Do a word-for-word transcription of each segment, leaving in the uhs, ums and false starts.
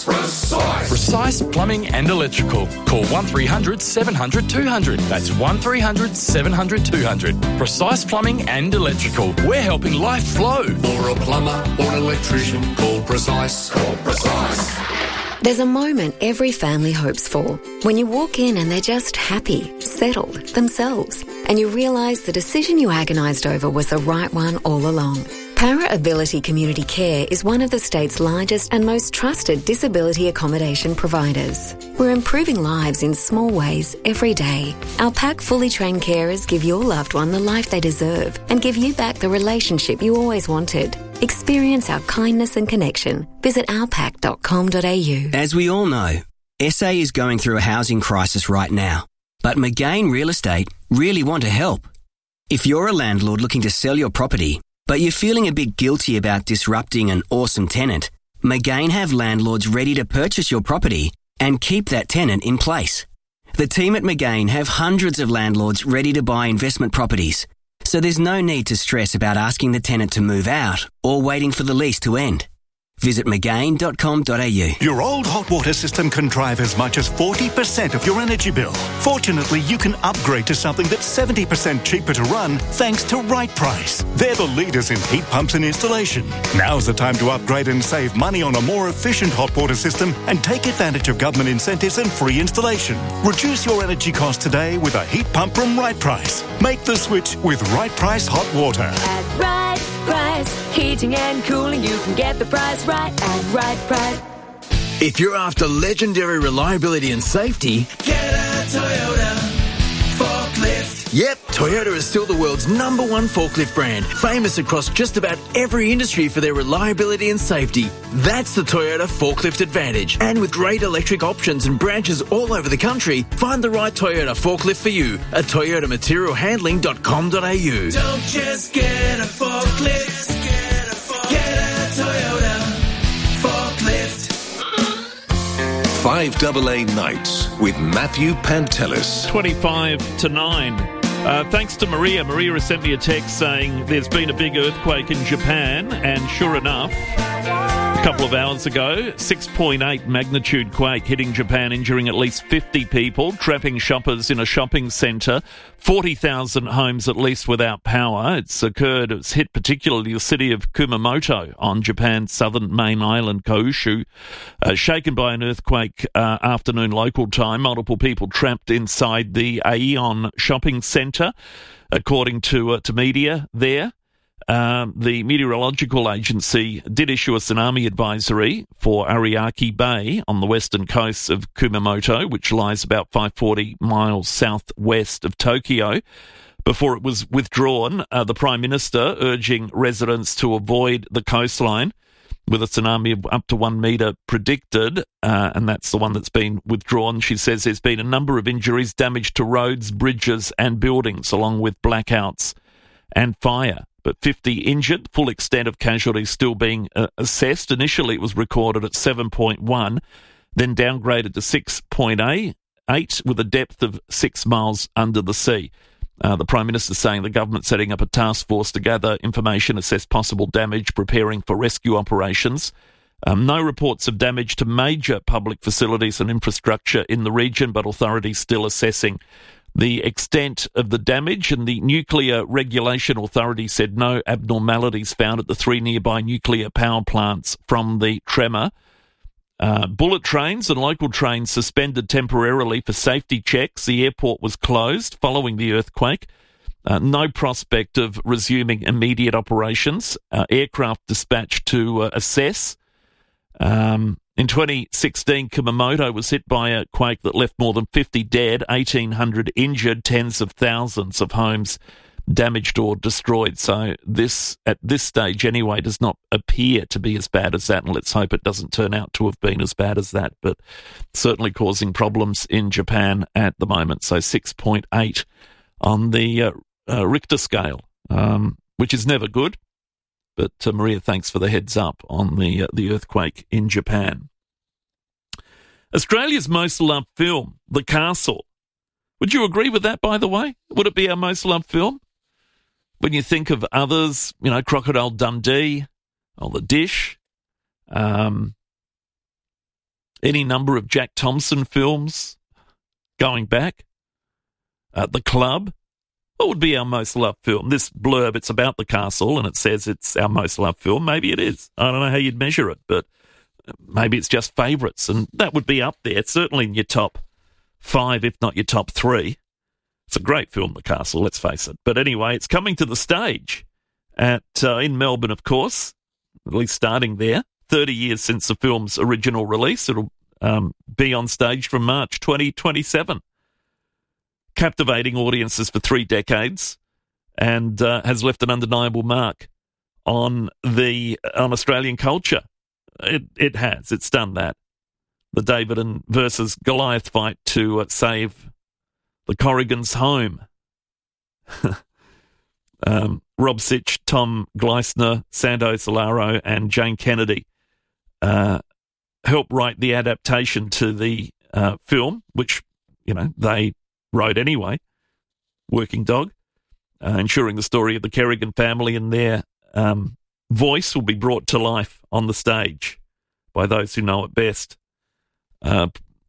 Precise. Precise Plumbing and Electrical. Call one three hundred seven hundred two hundred. That's one three hundred seven hundred two hundred. Precise Plumbing and Electrical. We're helping life flow. For a plumber or an electrician, call Precise. Call Precise. There's a moment every family hopes for. When you walk in and they're just happy, settled, themselves, and you realise the decision you agonised over was the right one all along. Para Ability Community Care is one of the state's largest and most trusted disability accommodation providers. We're improving lives in small ways every day. Our P A C fully trained carers give your loved one the life they deserve and give you back the relationship you always wanted. Experience our kindness and connection. Visit our pac dot com dot a u. As we all know, S A is going through a housing crisis right now, but McGain Real Estate really want to help. If you're a landlord looking to sell your property, but you're feeling a bit guilty about disrupting an awesome tenant, McGain have landlords ready to purchase your property and keep that tenant in place. The team at McGain have hundreds of landlords ready to buy investment properties, so there's no need to stress about asking the tenant to move out or waiting for the lease to end. Visit mcgain dot com dot a u. Your old hot water system can drive as much as forty percent of your energy bill. Fortunately, you can upgrade to something that's seventy percent cheaper to run thanks to Right Price. They're the leaders in heat pumps and installation. Now's the time to upgrade and save money on a more efficient hot water system and take advantage of government incentives and free installation. Reduce your energy costs today with a heat pump from Right Price. Make the switch with Right Price Hot Water. At Right Price, heating and cooling, you can get the price right at Right Price. If you're after legendary reliability and safety, get a Toyota forklift. Yep, Toyota is still the world's number one forklift brand, famous across just about every industry for their reliability and safety. That's the Toyota Forklift Advantage. And with great electric options and branches all over the country, find the right Toyota forklift for you at toyota material handling dot com dot a u. Don't just get a forklift, get a, forklift. Get a Toyota forklift. five A A Nights with Matthew Pantelis. twenty-five to nine. Uh, thanks to Maria. Maria has sent me a text saying there's been a big earthquake in Japan, and sure enough, a couple of hours ago, six point eight magnitude quake hitting Japan, injuring at least fifty people, trapping shoppers in a shopping centre, forty thousand homes at least without power. It's occurred, it's hit particularly the city of Kumamoto on Japan's southern main island, Kyushu. Uh, shaken by an earthquake uh, afternoon local time, multiple people trapped inside the Aeon shopping centre, according to, uh, to media there. Um, the meteorological agency did issue a tsunami advisory for Ariake Bay on the western coast of Kumamoto, which lies about five hundred forty miles southwest of Tokyo. Before it was withdrawn, uh, the Prime Minister urging residents to avoid the coastline, with a tsunami of up to one metre predicted, uh, and that's the one that's been withdrawn. She says there's been a number of injuries, damage to roads, bridges and buildings, along with blackouts and fire. But fifty injured, full extent of casualties still being uh, assessed. Initially, it was recorded at seven point one, then downgraded to six point eight with a depth of six miles under the sea. Uh, the Prime Minister saying the government setting up a task force to gather information, assess possible damage, preparing for rescue operations. Um, no reports of damage to major public facilities and infrastructure in the region, but authorities still assessing the extent of the damage, and the Nuclear Regulation Authority said no abnormalities found at the three nearby nuclear power plants from the tremor. Uh, bullet trains and local trains suspended temporarily for safety checks. The airport was closed following the earthquake. Uh, no prospect of resuming immediate operations. Uh, aircraft dispatched to uh, assess. Um, in twenty sixteen, Kumamoto was hit by a quake that left more than fifty dead, eighteen hundred injured, tens of thousands of homes damaged or destroyed. So this, at this stage anyway, does not appear to be as bad as that, and let's hope it doesn't turn out to have been as bad as that, but certainly causing problems in Japan at the moment. So six point eight on the uh, uh, Richter scale, um, which is never good. But uh, Maria, thanks for the heads up on the uh, the earthquake in Japan. Australia's most loved film, The Castle. Would you agree with that, by the way? Would it be our most loved film? When you think of others, you know, Crocodile Dundee, or The Dish, um, any number of Jack Thompson films going back. Uh, The Club. What would be our most loved film? This blurb, it's about the castle and it says it's our most loved film. Maybe it is. I don't know how you'd measure it, but maybe it's just favourites, and that would be up there. It's certainly in your top five, if not your top three. It's a great film, The Castle, let's face it. But anyway, it's coming to the stage at uh, in Melbourne, of course, at least starting there. thirty years since the film's original release. It'll um, be on stage from March twenty twenty-seven. Captivating audiences for three decades and uh, has left an undeniable mark on the on Australian culture. It it has. It's done that. The David and versus Goliath fight to uh, save the Corrigans' home. um, Rob Sitch, Tom Gleisner, Sando Solaro and Jane Kennedy uh, helped write the adaptation to the uh, film, which, you know, they wrote anyway, Working Dog, uh, ensuring the story of the Kerrigan family and their um, voice will be brought to life on the stage by those who know it best. Uh,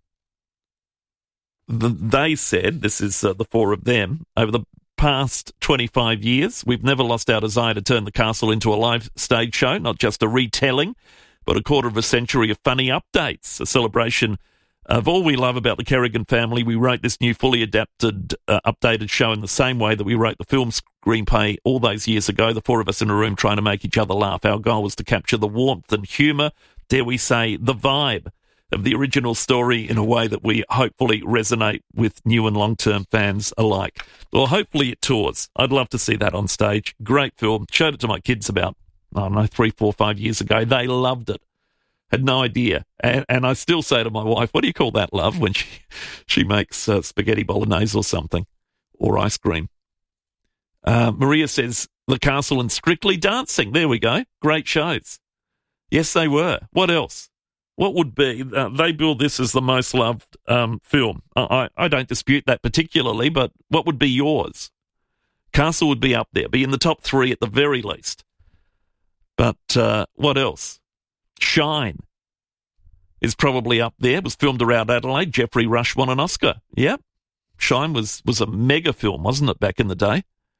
the, they said, this is uh, the four of them, over the past twenty-five years, we've never lost our desire to turn the castle into a live stage show, not just a retelling, but a quarter of a century of funny updates, a celebration of all we love about the Kerrigan family. We wrote this new fully adapted, uh, updated show in the same way that we wrote the film screenplay all those years ago, the four of us in a room trying to make each other laugh. Our goal was to capture the warmth and humour, dare we say, the vibe of the original story in a way that we hopefully resonate with new and long-term fans alike. Well, hopefully it tours. I'd love to see that on stage. Great film. Showed it to my kids about, I don't know, three, four, five years ago. They loved it. Had no idea. And, and I still say to my wife, what do you call that, love, when she, she makes uh, spaghetti bolognese or something, or ice cream? Uh, Maria says, The Castle and Strictly Dancing. There we go. Great shows. Yes, they were. What else? What would be? Uh, they build this as the most loved um, film. I, I don't dispute that particularly, but what would be yours? Castle would be up there, be in the top three at the very least. But uh, what else? Shine is probably up there. It was filmed around Adelaide. Geoffrey Rush won an Oscar. Yep. Shine was, was a mega film, wasn't it, back in the day?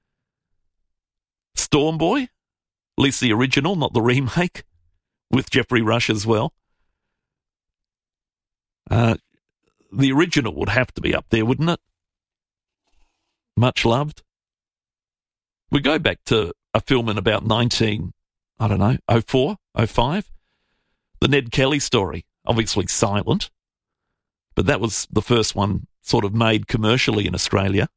Storm Boy, at least the original, not the remake, with Geoffrey Rush as well. Uh, the original would have to be up there, wouldn't it? Much loved. We go back to a film in about nineteen, I don't know, oh four, oh five. The Ned Kelly story, obviously silent, but that was the first one sort of made commercially in Australia.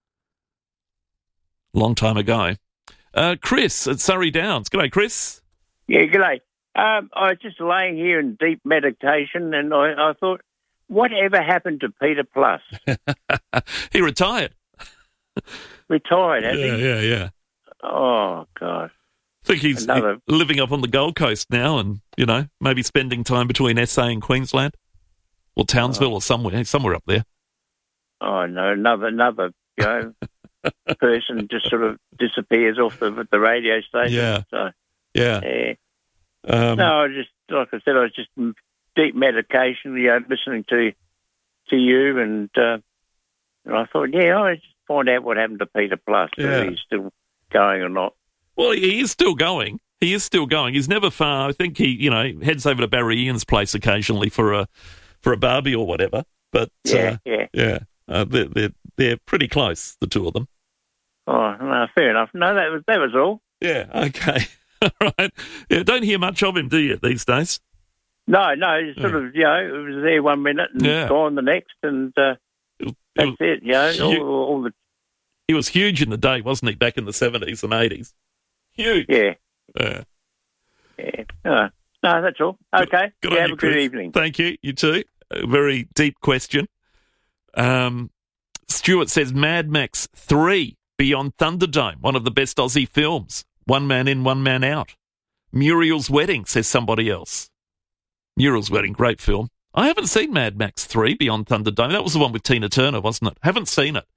Long time ago. Uh, Chris at Surrey Downs. G'day, Chris. Yeah, g'day. Um, I was just laying here in deep meditation and I, I thought, whatever happened to Peter Plus? He retired. Retired, has yeah, he? Yeah, yeah, Oh, God. I think he's Another... living up on the Gold Coast now and, you know, maybe spending time between S A and Queensland or Townsville oh. or somewhere, somewhere up there. Oh, no, another, another, you know, person just sort of disappears off the, the radio station. Yeah, so, yeah. yeah. Um, no, I just, like I said, I was just in deep medication, you know, listening to to you and, uh, and I thought, yeah, I'll just find out what happened to Peter Plus, yeah. whether he's still going or not. Well, he is still going. He is still going. He's never far. I think he, you know, heads over to Barry Ian's place occasionally for a for a barbie or whatever. But yeah, uh, yeah, yeah, uh, they're, they're they're pretty close, the two of them. Oh, no, fair enough. No, that was that was all. Yeah. Okay. All right. Yeah, don't hear much of him, do you, these days? No, no. It's sort yeah. of, you know, it was there one minute and yeah. gone the next, and uh, it, that's it. You know, all, all the. He was huge in the day, wasn't he? Back in the seventies and eighties. Huge. Yeah. Yeah. Yeah. Uh, no, that's all. Okay. Good, good yeah, have you, a good Chris. evening. Thank you. You too. A very deep question. Um, Stuart says Mad Max three Beyond Thunderdome, one of the best Aussie films. One man in, one man out. Muriel's Wedding, says somebody else. Muriel's Wedding, great film. I haven't seen Mad Max three Beyond Thunderdome. That was the one with Tina Turner, wasn't it? Haven't seen it.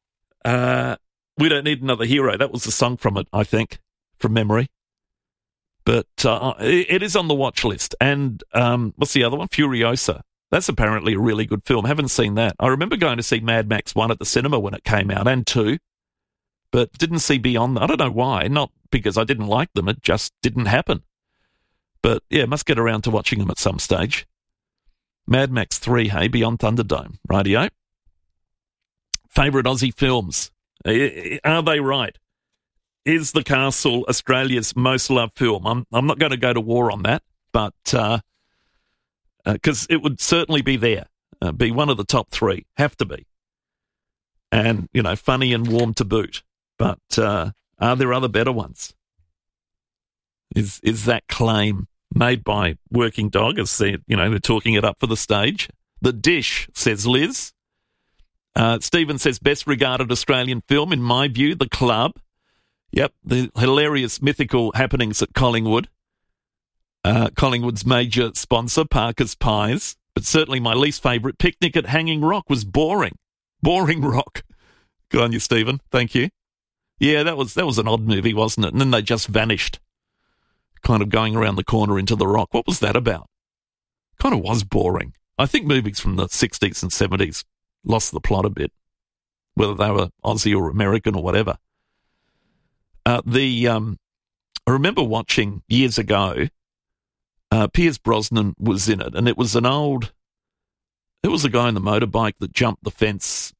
Uh, We Don't Need Another Hero. That was the song from it, I think, from memory. But uh, it, it is on the watch list. And um, what's the other one? Furiosa. That's apparently a really good film. Haven't seen that. I remember going to see Mad Max one at the cinema when it came out, and two, but didn't see beyond that. I don't know why. Not because I didn't like them. It just didn't happen. But, yeah, must get around to watching them at some stage. Mad Max three, hey, Beyond Thunderdome. Rightio. Favourite Aussie films. Are they right? Is The Castle Australia's most loved film? I'm I'm not going to go to war on that, but because uh, uh, it would certainly be there, uh, be one of the top three, have to be. And, you know, funny and warm to boot. But uh, are there other better ones? Is is that claim made by Working Dog, as they, you know, they're talking it up for the stage? The Dish, says Liz. Uh, Stephen says, best regarded Australian film, in my view, The Club. Yep, the hilarious mythical happenings at Collingwood. Uh, Collingwood's major sponsor, Parker's Pies. But certainly my least favourite, Picnic at Hanging Rock, was boring. Boring rock. Good on you, Stephen. Thank you. Yeah, that was that was an odd movie, wasn't it? And then they just vanished. Kind of going around the corner into the rock. What was that about? Kind of was boring. I think movies from the sixties and seventies lost the plot a bit, whether they were Aussie or American or whatever. Uh, the um, I remember watching years ago, uh, Pierce Brosnan was in it, and it was an old, it was a guy on the motorbike that jumped the fence,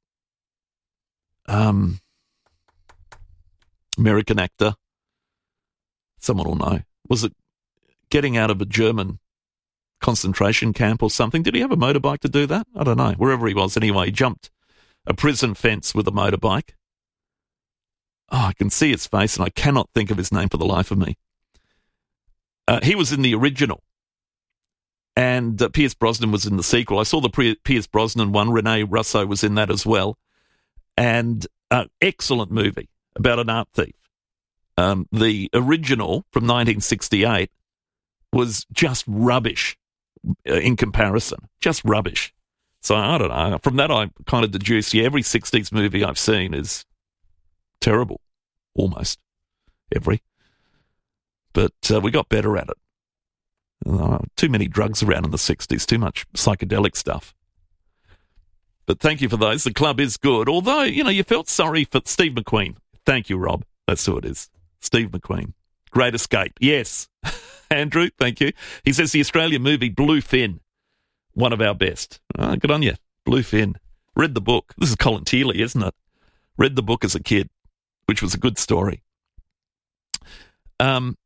um, American actor. Someone will know. Was it getting out of a German concentration camp or something? Did he have a motorbike to do that? I don't know. Wherever he was, anyway, he jumped a prison fence with a motorbike. Oh, I can see his face, and I cannot think of his name for the life of me. Uh, he was in the original, and uh, Pierce Brosnan was in the sequel. I saw the Pre- Pierce Brosnan one. Rene Russo was in that as well. And uh, excellent movie about an art thief. Um, the original from nineteen sixty-eight was just rubbish uh, in comparison. Just rubbish. So I don't know. From that, I kind of deduce, yeah, every sixties movie I've seen is terrible. Almost every. But uh, we got better at it. Uh, too many drugs around in the sixties. Too much psychedelic stuff. But thank you for those. The Club is good. Although, you know, you felt sorry for Steve McQueen. Thank you, Rob. That's who it is. Steve McQueen. Great Escape. Yes. Andrew, thank you. He says the Australian movie Bluefin, one of our best. Oh, good on you. Bluefin. Read the book. This is Colin Teeley, isn't it? Read the book as a kid, which was a good story. Um,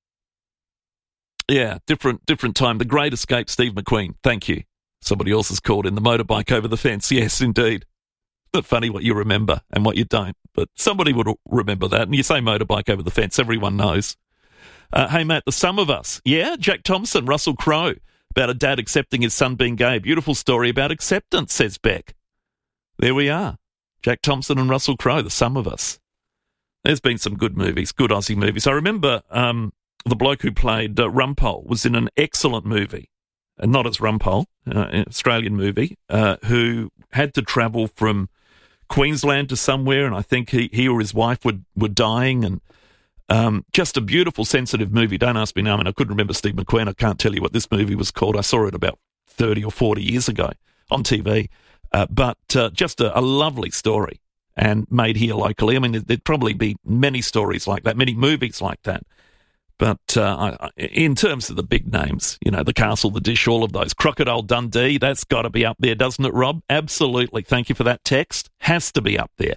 yeah, different different time. The Great Escape, Steve McQueen. Thank you. Somebody else has called in. The motorbike over the fence. Yes, indeed. Not funny what you remember and what you don't, but somebody would remember that. And you say motorbike over the fence, everyone knows. Uh, hey, Matt, The Sum of Us. Yeah, Jack Thompson, Russell Crowe, about a dad accepting his son being gay. Beautiful story about acceptance, says Beck. There we are. Jack Thompson and Russell Crowe, The Sum of Us. There's been some good movies, good Aussie movies. I remember um, the bloke who played uh, Rumpole was in an excellent movie, and not as Rumpole, uh, an Australian movie, uh, who had to travel from Queensland to somewhere, and I think he, he or his wife were, were dying, and um, just a beautiful, sensitive movie. Don't ask me now. I mean, I couldn't remember Steve McQueen. I can't tell you what this movie was called. I saw it about thirty or forty years ago on T V. Uh, but uh, just a, a lovely story, and made here locally. I mean, there'd, there'd probably be many stories like that, many movies like that. But uh, I, in terms of the big names, you know, The Castle, The Dish, all of those. Crocodile Dundee, that's got to be up there, doesn't it, Rob? Absolutely. Thank you for that text. Has to be up there.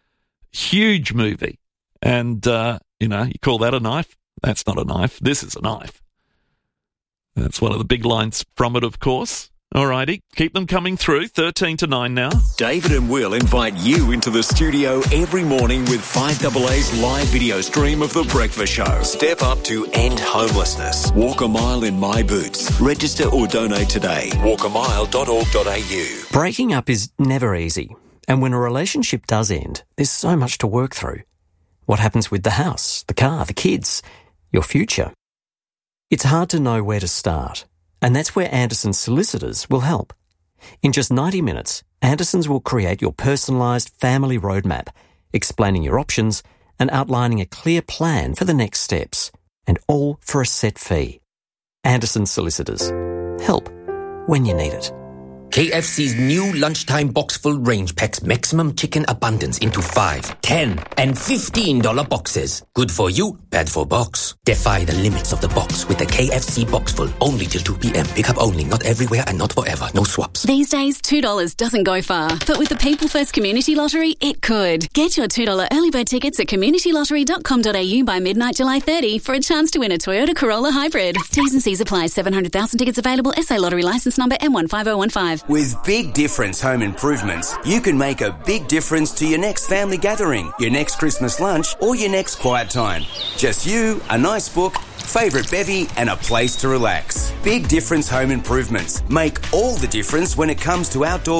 Huge movie. And, uh, you know, you call that a knife? That's not a knife. This is a knife. That's one of the big lines from it, of course. All righty, keep them coming through. thirteen to nine now. David and Will invite you into the studio every morning with five A A's live video stream of The Breakfast Show. Step up to end homelessness. Walk a mile in my boots. Register or donate today. walk a mile dot org dot a u. Breaking up is never easy. And when a relationship does end, there's so much to work through. What happens with the house, the car, the kids, your future? It's hard to know where to start. And that's where Anderson's solicitors will help. In just ninety minutes, Anderson's will create your personalised family roadmap, explaining your options and outlining a clear plan for the next steps. and all for a set fee. Anderson Solicitors. Help when you need it. K F C's new lunchtime box-full range packs maximum chicken abundance into five, ten, and fifteen dollar boxes. Good for you, bad for box. Defy the limits of the box with the K F C box-full. Only till two p.m. Pick up only, not everywhere and not forever. No swaps. These days, two dollars doesn't go far. But with the People First Community Lottery, it could. Get your two dollar early bird tickets at community lottery dot com dot a u by midnight July thirtieth for a chance to win a Toyota Corolla Hybrid. T's and C's apply. seven hundred thousand tickets available. S A Lottery licence number M one five oh one five. With Big Difference Home Improvements, you can make a big difference to your next family gathering, your next Christmas lunch, or your next quiet time. Just you, a nice book, favourite bevy, and a place to relax. Big Difference Home Improvements make all the difference when it comes to outdoor